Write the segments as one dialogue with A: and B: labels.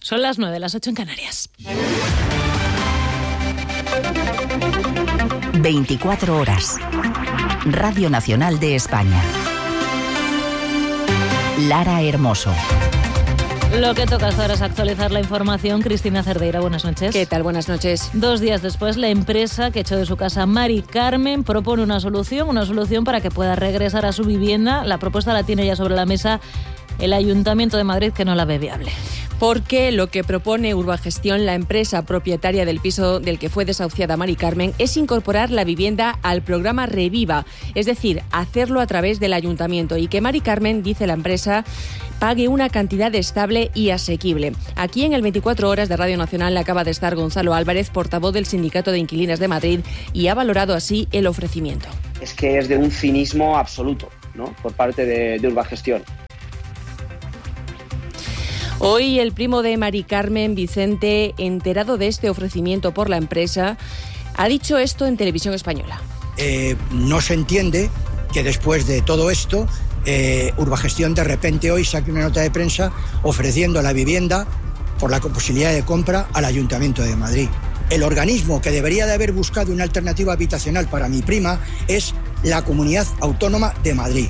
A: Son las 9, las 8 en Canarias.
B: 24 horas. Radio Nacional de España. Lara Hermoso.
A: Lo que toca hasta ahora es actualizar la información. Cristina Cerdeira, buenas noches.
C: ¿Qué tal? Buenas noches.
A: 2 días después, la empresa que echó de su casa a Mari Carmen propone una solución para que pueda regresar a su vivienda. La propuesta la tiene ya sobre la mesa el Ayuntamiento de Madrid, que no la ve viable.
C: Porque lo que propone Urbagestión, la empresa propietaria del piso del que fue desahuciada Mari Carmen, es incorporar la vivienda al programa Reviva, es decir, hacerlo a través del Ayuntamiento, y que Mari Carmen, dice la empresa, pague una cantidad estable y asequible. Aquí en el 24 Horas de Radio Nacional le acaba de estar Gonzalo Álvarez, portavoz del Sindicato de Inquilinas de Madrid, y ha valorado así el ofrecimiento.
D: Es que es de un cinismo absoluto, ¿no?, por parte de Urbagestión.
C: Hoy el primo de Mari Carmen, Vicente, enterado de este ofrecimiento por la empresa, ha dicho esto en Televisión Española.
E: No se entiende que después de todo esto, Urbagestión de repente hoy saque una nota de prensa ofreciendo la vivienda por la posibilidad de compra al Ayuntamiento de Madrid. El organismo que debería de haber buscado una alternativa habitacional para mi prima es la Comunidad Autónoma de Madrid.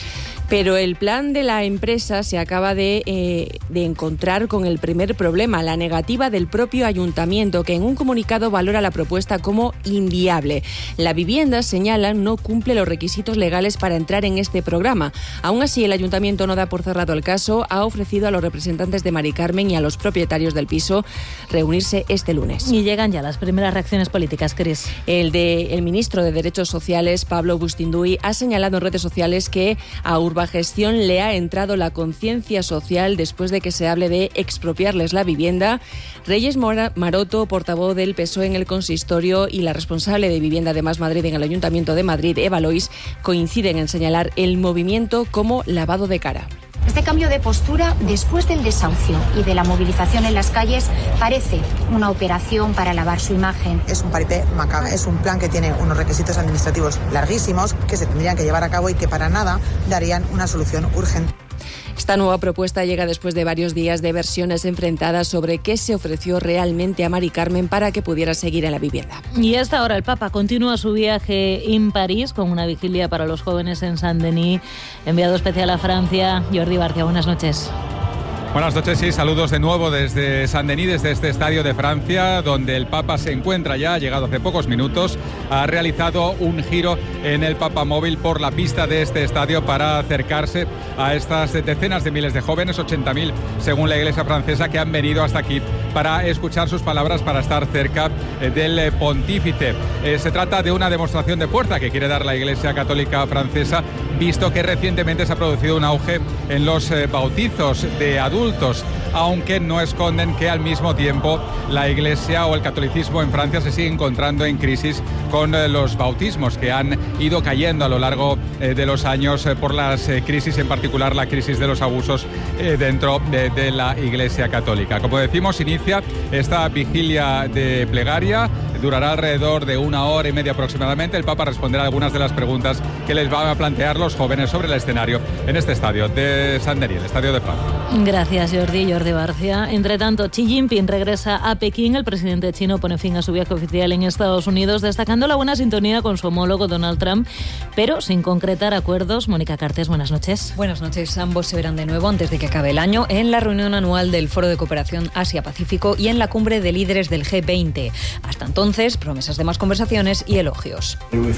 C: Pero el plan de la empresa se acaba de encontrar con el primer problema, la negativa del propio ayuntamiento, que en un comunicado valora la propuesta como inviable. La vivienda, señalan, no cumple los requisitos legales para entrar en este programa. Aún así, el ayuntamiento no da por cerrado el caso, ha ofrecido a los representantes de Mari Carmen y a los propietarios del piso reunirse este lunes.
A: Y llegan ya las primeras reacciones políticas, Cris.
C: El ministro de Derechos Sociales, Pablo Bustinduy, ha señalado en redes sociales que a Urbagestión le ha entrado la conciencia social después de que se hable de expropiarles la vivienda. Reyes Maroto, portavoz del PSOE en el consistorio, y la responsable de Vivienda de Más Madrid en el Ayuntamiento de Madrid, Eva Lois, coinciden en señalar el movimiento como lavado de cara.
F: Este cambio de postura después del desahucio y de la movilización en las calles parece una operación para lavar su imagen.
G: Es un paripé macabro, es un plan que tiene unos requisitos administrativos larguísimos que se tendrían que llevar a cabo y que para nada darían una solución urgente.
C: Esta nueva propuesta llega después de varios días de versiones enfrentadas sobre qué se ofreció realmente a Mari Carmen para que pudiera seguir en la vivienda.
A: Y hasta ahora el Papa continúa su viaje en París con una vigilia para los jóvenes en Saint-Denis. Enviado especial a Francia, Jordi Barcia, buenas noches.
H: Buenas noches y saludos de nuevo desde Saint-Denis, desde este estadio de Francia, donde el Papa se encuentra ya, ha llegado hace pocos minutos, ha realizado un giro en el Papamóvil por la pista de este estadio para acercarse a estas decenas de miles de jóvenes, 80.000 según la Iglesia francesa, que han venido hasta aquí para escuchar sus palabras, para estar cerca del pontífice. Se trata de una demostración de fuerza que quiere dar la Iglesia Católica francesa, visto que recientemente se ha producido un auge en los bautizos de adultos, aunque no esconden que al mismo tiempo la Iglesia o el catolicismo en Francia se sigue encontrando en crisis con los bautismos, que han ido cayendo a lo largo de los años por las crisis, en particular la crisis de los abusos dentro de la Iglesia Católica. Como decimos, inicia esta vigilia de plegaria. Durará alrededor de 1 hora y media aproximadamente. El Papa responderá a algunas de las preguntas que les van a plantear los jóvenes sobre el escenario en este estadio de Saint-Denis, el estadio de Francia.
A: Gracias, Jordi Barcia. Entre tanto, Xi Jinping regresa a Pekín. El presidente chino pone fin a su viaje oficial en Estados Unidos, destacando la buena sintonía con su homólogo Donald Trump, pero sin concretar acuerdos. Mónica Cartes, buenas noches.
I: Buenas noches. Ambos se verán de nuevo antes de que acabe el año en la reunión anual del Foro de Cooperación Asia-Pacífico y en la cumbre de líderes del G20. Hasta entonces, promesas de más conversaciones y elogios.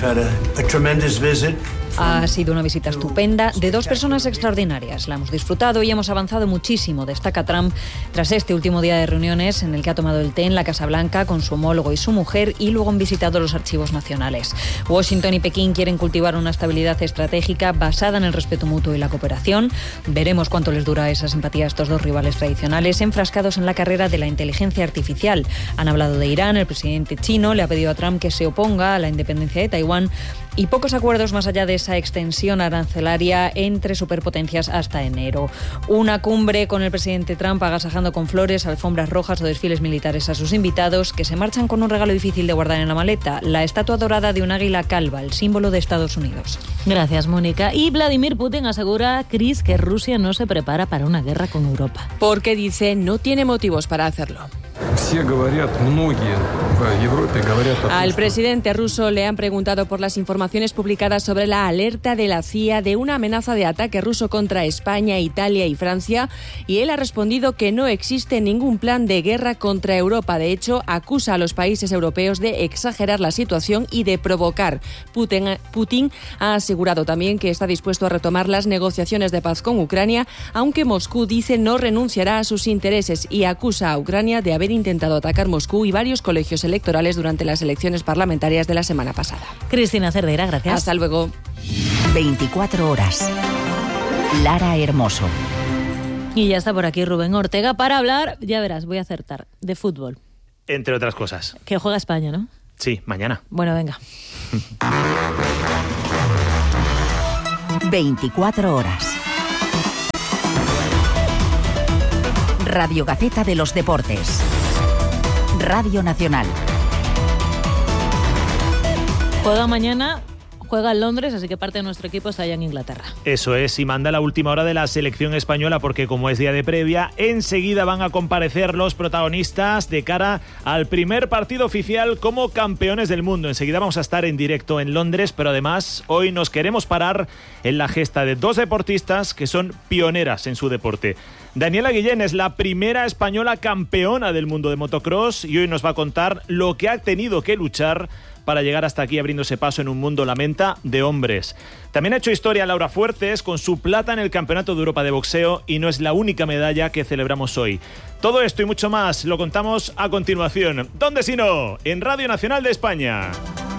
I: Ha sido una visita estupenda de 2 personas extraordinarias. La hemos disfrutado y hemos avanzado muchísimo, destaca Trump, tras este último día de reuniones en el que ha tomado el té en la Casa Blanca con su homólogo y su mujer, y luego han visitado los archivos nacionales. Washington y Pekín quieren cultivar una estabilidad estratégica basada en el respeto mutuo y la cooperación. Veremos cuánto les dura esa simpatía a estos 2 rivales tradicionales enfrascados en la carrera de la inteligencia artificial. Han hablado de Irán. El presidente chino le ha pedido a Trump que se oponga a la independencia de Taiwán Y pocos acuerdos más allá de esa extensión arancelaria entre superpotencias hasta enero. Una cumbre con el presidente Trump agasajando con flores, alfombras rojas o desfiles militares a sus invitados, que se marchan con un regalo difícil de guardar en la maleta, la estatua dorada de un águila calva, el símbolo de Estados Unidos.
A: Gracias, Mónica. Y Vladimir Putin asegura, Cris, que Rusia no se prepara para una guerra con Europa.
C: Porque dice no tiene motivos para hacerlo. Al presidente ruso le han preguntado por las informaciones publicadas sobre la alerta de la CIA de una amenaza de ataque ruso contra España, Italia y Francia, y él ha respondido que no existe ningún plan de guerra contra Europa. De hecho, acusa a los países europeos de exagerar la situación y de provocar. Putin ha asegurado también que está dispuesto a retomar las negociaciones de paz con Ucrania, aunque Moscú dice no renunciará a sus intereses, y acusa a Ucrania de haber intentado atacar Moscú y varios colegios electorales durante las elecciones parlamentarias de la semana pasada.
A: Cristina Cerdeira, gracias.
C: Hasta luego.
B: 24 horas. Lara Hermoso.
A: Y ya está por aquí Rubén Ortega para hablar, ya verás, voy a acertar, de fútbol.
J: Entre otras cosas.
A: Que juega España, ¿no?
J: Sí, mañana.
A: Bueno, venga.
B: 24 horas. Radio Gaceta de los Deportes. Radio Nacional.
A: Juega mañana, juega en Londres, así que parte de nuestro equipo está allá en Inglaterra.
J: Eso es, y manda la última hora de la selección española porque como es día de previa, enseguida van a comparecer los protagonistas de cara al primer partido oficial como campeones del mundo. Enseguida vamos a estar en directo en Londres, pero además hoy nos queremos parar en la gesta de dos deportistas que son pioneras en su deporte. Daniela Guillén es la primera española campeona del mundo de motocross y hoy nos va a contar lo que ha tenido que luchar para llegar hasta aquí abriéndose paso en un mundo, lamenta, de hombres. También ha hecho historia Laura Fuertes con su plata en el Campeonato de Europa de Boxeo y no es la única medalla que celebramos hoy. Todo esto y mucho más lo contamos a continuación. ¿Dónde si no? En Radio Nacional de España.